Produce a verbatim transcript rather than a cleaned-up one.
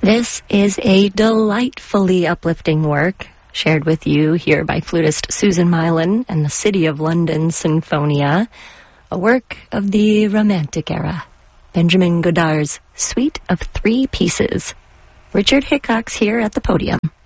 This is a delightfully uplifting work shared with you here by flutist Susan Mylan and the City of London Sinfonia, a work of the Romantic era, Benjamin Godard's Suite of Three Pieces. Richard Hickox here at the podium.